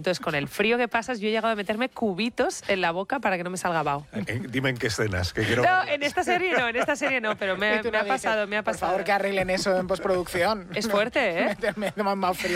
Entonces, con el frío que pasas, yo he llegado a meterme cubitos en la boca para que no me salga bao. Dime en qué escenas, que quiero No, verlas. en esta serie no, pero me ha pasado. Por favor, que arreglen eso en postproducción. Es fuerte, ¿eh? Meterme más frío.